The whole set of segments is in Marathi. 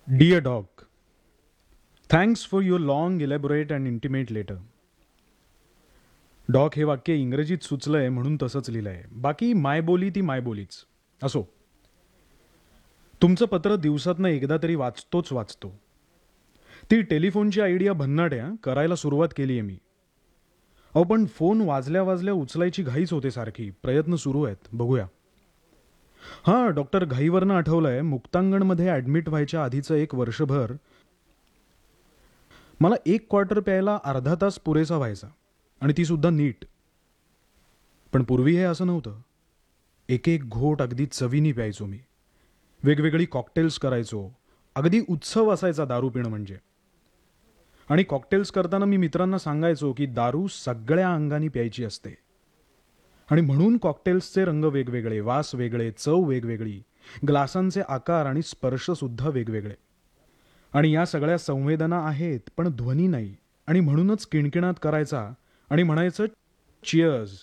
Dear dog, thanks for your long, elaborate and intimate letter. Dog हे वाक्य इंग्रजीत सुचलंय म्हणून तसंच लिहिलंय. बाकी मायबोली ती मायबोलीच. असो. तुमचं पत्र दिवसातनं एकदा तरी वाचतोच वाचतो. ती टेलिफोनची आयडिया भन्नाट आहे हं. करायला सुरुवात केली आहे मी. अहो पण फोन वाजल्या वाजल्या उचलायची घाईच होते सारखी. प्रयत्न सुरू आहेत. बघूया. हां, डॉक्टर घाईवरनं आठवलंय, मुक्तांगणमध्ये ॲडमिट व्हायच्या आधीचं एक वर्षभर मला एक क्वार्टर प्यायला अर्धा तास पुरेसा व्हायचा आणि ती सुद्धा नीट. पण पूर्वी हे असं नव्हतं. एक एक घोट अगदी चवीनी प्यायचो मी. वेगवेगळी कॉकटेल्स करायचो. अगदी उत्सव असायचा दारू पिणं म्हणजे. आणि कॉकटेल्स करताना मी मित्रांना सांगायचो की दारू सगळ्या अंगानी प्यायची असते. आणि म्हणून कॉकटेल्सचे रंग वेगवेगळे, वास वेगळे, चव वेगवेगळी, ग्लासांचे आकार आणि स्पर्शसुद्धा वेगवेगळे. आणि या सगळ्या संवेदना आहेत पण ध्वनी नाही. आणि म्हणूनच किणकिणात करायचा आणि म्हणायचं चिअर्स.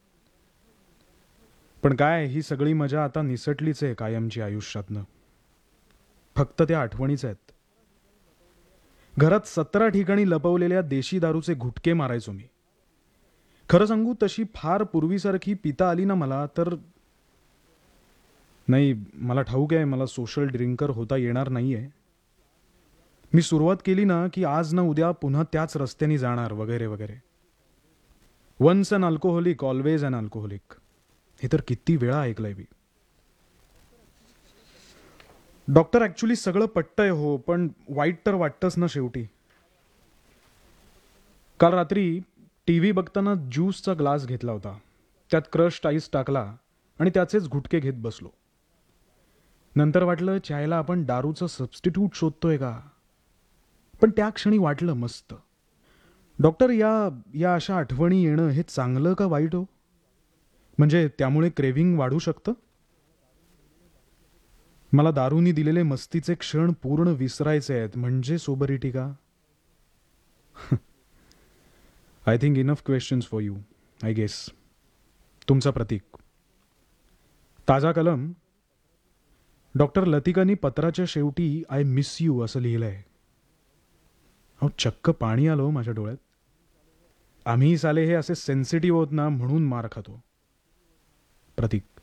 पण काय ही सगळी मजा आता निसटलीच आहे कायमची आयुष्यातनं. फक्त त्या आठवणीच आहेत. घरात 17 ठिकाणी लपवलेल्या देशी दारूचे घुटके मारायचो मी. खरं सांगू तशी फार पूर्वीसारखी पिता आली ना मला तर नाही, मला ठाऊक आहे मला सोशल ड्रिंकर होता येणार नाहीये. मी सुरुवात केली ना की आज ना उद्या पुन्हा त्याच रस्त्याने जाणार वगैरे वगैरे. वन्स अन अल्कोहोलिक ऑलवेज अन अल्कोहोलिक. हे तर किती वेळा ऐकलंय मी. डॉक्टर ॲक्च्युली सगळं पटतंय हो, पण वाईट तर वाटतंच ना शेवटी. काल रात्री टीव्ही बघताना ज्यूसचा ग्लास घेतला होता. त्यात क्रश्ड आईस टाकला आणि त्याचेच घुटके घेत बसलो. नंतर वाटलं चायला आपण दारूचं सबस्टिट्यूट शोधतोय का. पण त्या क्षणी वाटलं मस्त. डॉक्टर या या अशा आठवणी येणं हे चांगलं का वाईट हो. म्हणजे त्यामुळे क्रेव्हिंग वाढू शकतं. मला दारूनी दिलेले मस्तीचे क्षण पूर्ण विसरायचे आहेत म्हणजे सोबरिटी का. I think enough questions for you. I guess. तुमचा प्रतीक. ताजा कलम. डॉक्टर लतिकानी पत्राच्या शेवटी आय मिस यू असं लिहिलंय. अहो चक्क पाणी आलं हो माझ्या डोळ्यात. आम्ही साले हे असे सेन्सिटिव्ह होत ना म्हणून मार खातो. प्रतीक.